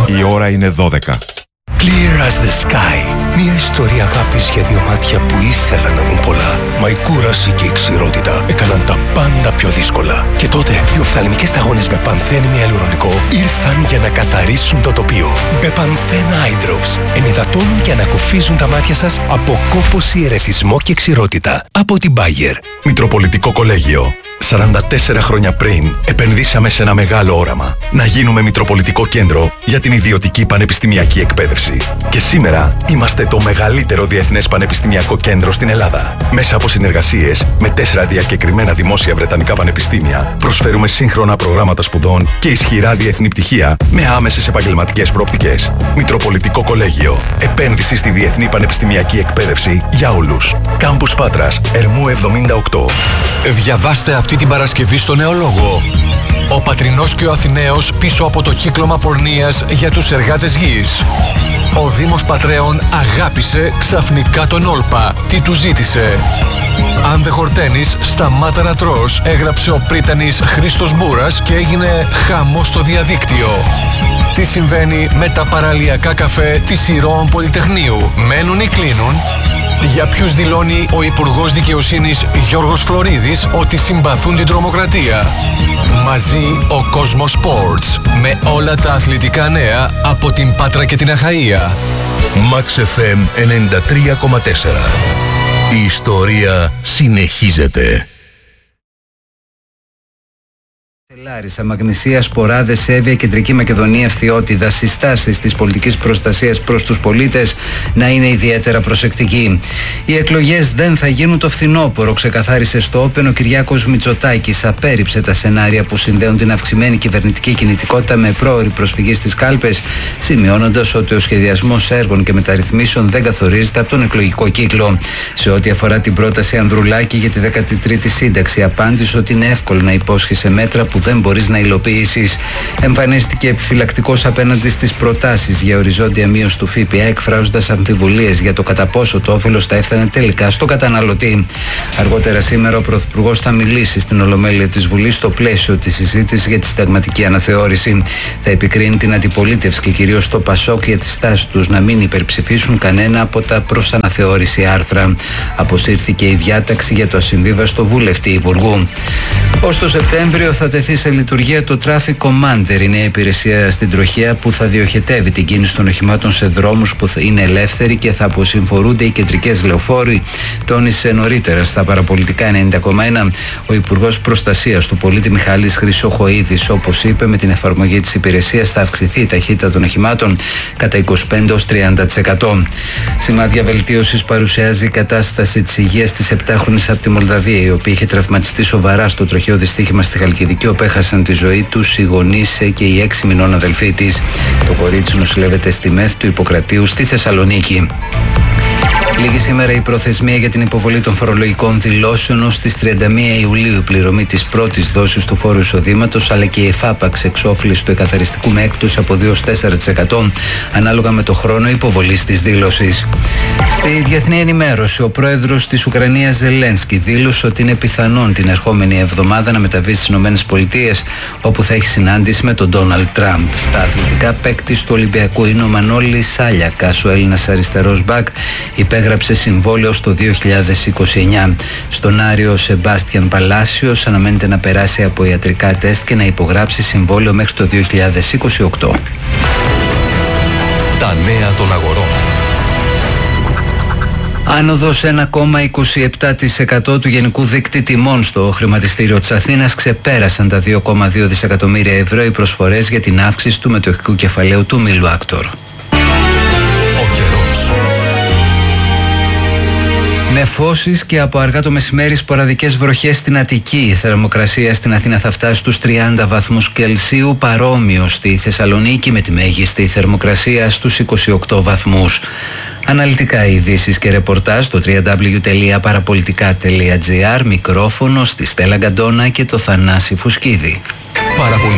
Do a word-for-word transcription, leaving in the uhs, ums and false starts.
Η ώρα είναι δώδεκα. Clear as the sky. Μια ιστορία αγάπης για δύο μάτια που ήθελαν να δουν πολλά. Μα η κούραση και η ξηρότητα έκαναν τα πάντα πιο δύσκολα. Και τότε οι οφθαλμικές σταγόνες με πανθένη ιαλουρονικό ήρθαν για να καθαρίσουν το τοπίο. Μπεπανθέν Eye Drops ενυδατώνουν και ανακουφίζουν τα μάτια σας από κόπωση, ερεθισμό και ξηρότητα. Από την Bayer. Μητροπολιτικό Κολέγιο. σαράντα τέσσερα χρόνια πριν επενδύσαμε σε ένα μεγάλο όραμα. Να γίνουμε Μητροπολιτικό Κέντρο για την ιδιωτική πανεπιστημιακή εκπαίδευση. Και σήμερα είμαστε το μεγαλύτερο διεθνές πανεπιστημιακό κέντρο στην Ελλάδα. Μέσα από συνεργασίες με τέσσερα διακεκριμένα δημόσια βρετανικά πανεπιστήμια, προσφέρουμε σύγχρονα προγράμματα σπουδών και ισχυρά διεθνή πτυχία με άμεσες επαγγελματικές προοπτικές. Μητροπολιτικό Κολέγιο. Επένδυση στη διεθνή πανεπιστημιακή εκπαίδευση για όλους. Κάμπους Πάτρας, Ερμού εβδομήντα οκτώ. Διαβάστε αυτή την Παρασκευή στο Νεολόγο. Ο Πατρινός και ο Αθηναίος πίσω από το κύκλωμα πορνείας για τους εργάτες γης. Ο Δήμος Πατρέων αγάπησε ξαφνικά τον Όλπα. Τι του ζήτησε? Αν δεν χορταίνεις, σταμάτα να τρως, έγραψε ο πρίτανης Χρήστος Μπούρας και έγινε χαμός στο διαδίκτυο. Τι συμβαίνει με τα παραλιακά καφέ της Ηρώων Πολυτεχνείου? Μένουν ή κλείνουν? Για ποιους δηλώνει ο Υπουργός Δικαιοσύνης Γιώργος Φλωρίδης ότι συμπαθούν την τρομοκρατία? Μαζί ο Κόσμος Sports με όλα τα αθλητικά νέα από την Πάτρα και την Αχαΐα. Max εφ εμ ενενήντα τρία κόμμα τέσσερα. Η ιστορία συνεχίζεται. Λάρισα, Μαγνησία, Σποράδες, Εύβοια, Κεντρική Μακεδονία, Ευθυότιδα. Συστάσεις της πολιτικής προστασίας προς τους πολίτες να είναι ιδιαίτερα προσεκτικοί. Οι εκλογές δεν θα γίνουν το φθινόπωρο, ξεκαθάρισε στο Όπεν ο Κυριάκος Μητσοτάκης. Απέρριψε τα σενάρια που συνδέουν την αυξημένη κυβερνητική κινητικότητα με πρόωρη προσφυγή στις κάλπες, σημειώνοντας ότι ο σχεδιασμός έργων και μεταρρυθμίσεων δεν καθορίζεται από τον εκλογικό κύκλο. Σε ό,τι αφορά την πρόταση Ανδρουλάκη για τη δέκατη τρίτη σύνταξη, απάντησε ότι είναι εύκολο να υπόσχεσαι μέτρα που δεν μπορείς να υλοποιήσεις. Εμφανίστηκε επιφυλακτικός απέναντι στις προτάσεις για οριζόντια μείωση του ΦΠΑ, εκφράζοντας αμφιβολίες για το κατά πόσο το όφελος θα έφτανε τελικά στον καταναλωτή. Αργότερα σήμερα ο Πρωθυπουργός θα μιλήσει στην Ολομέλεια της Βουλής στο πλαίσιο της συζήτησης για τη συνταγματική αναθεώρηση. Θα επικρίνει την αντιπολίτευση και κυρίως το ΠΑΣΟΚ για τη στάση τους να μην υπερψηφίσουν κανένα από τα προς αναθεώρηση άρθρα. Αποσύρθηκε η διάταξη για το ασυμβίβαστο βουλευτή υπουργού. Ως το Σεπτέμβριο θα τεθεί σε λειτουργία το Traffic Commander, η νέα υπηρεσία στην τροχέα που θα διοχετεύει την κίνηση των οχημάτων σε δρόμους που θα είναι ελεύθεροι και θα αποσυμφορούνται οι κεντρικές λεωφόροι, τόνισε νωρίτερα στα παραπολιτικά ενενήντα κόμμα ένα ο Υπουργός Προστασίας του Πολίτη Μιχάλης Χρυσοχοΐδης. Όπως είπε, με την εφαρμογή της υπηρεσίας θα αυξηθεί η ταχύτητα των οχημάτων κατά είκοσι πέντε έως τριάντα τοις εκατό. Σημάδια βελτίωσης παρουσιάζει η κατάσταση της υγείας της επτάχρονης από τη Μολδαβία, η οποία είχε τραυματιστεί σοβαρά στο τροχαίο δυστύχημα στη Χαλκιδική, όπου έχασαν τη ζωή τους οι γονείς και οι έξι μηνών αδελφοί της. Το κορίτσι νοσηλεύεται στη ΜΕΘ του Ιπποκρατίου στη Θεσσαλονίκη. Λίγη σήμερα η προθεσμία για την υποβολή των φορολογικών δηλώσεων. Ως τις τριάντα μία Ιουλίου η πληρωμή της πρώτης δόσης του φόρου εισοδήματος αλλά και η εφάπαξ εξόφληση του εκαθαριστικού με έκπτωση από δύο έως τέσσερα τοις εκατό ανάλογα με το χρόνο υποβολής της δήλωσης. Στη διεθνή ενημέρωση, ο πρόεδρος της Ουκρανίας Ζελένσκι δήλωσε ότι είναι πιθανόν την ερχόμενη εβδομάδα να μεταβεί στις ΗΠΑ, όπου θα έχει συνάντηση με τον Ντόναλντ Τραμπ. Στα αθλητικά, παίκτης του Ολυμπιακού είναι ο Μανώλης Σάλιακας, ο Έλληνας αριστερός μπακ, υπέγραψε συμβόλαιο στο δύο χιλιάδες είκοσι εννιά. Στον Άριο Σεμπάστιαν Παλάσιος αναμένεται να περάσει από ιατρικά τεστ και να υπογράψει συμβόλαιο μέχρι το δύο χιλιάδες είκοσι οκτώ. Τα νέα των αγορών. Άνοδος ένα κόμμα είκοσι επτά τοις εκατό του γενικού δείκτη τιμών στο χρηματιστήριο της Αθήνας. Ξεπέρασαν τα δύο κόμμα δύο δισεκατομμύρια ευρώ οι προσφορές για την αύξηση του μετοχικού κεφαλαίου του ομίλου Άκτορ. Ο καιρός. Νεφώσεις και από αργά το μεσημέρι σποραδικές βροχές στην Αττική. Η θερμοκρασία στην Αθήνα θα φτάσει στους τριάντα βαθμούς Κελσίου, παρόμοιο στη Θεσσαλονίκη με τη μέγιστη θερμοκρασία στους είκοσι οκτώ βαθμούς. Αναλυτικά ειδήσεις και ρεπορτάζ στο double-u double-u double-u τελεία παραπολιτικά τελεία τζι άρ. Μικρόφωνο στη Στέλλα Γκαντόνα και το Θανάση Φουσκίδη.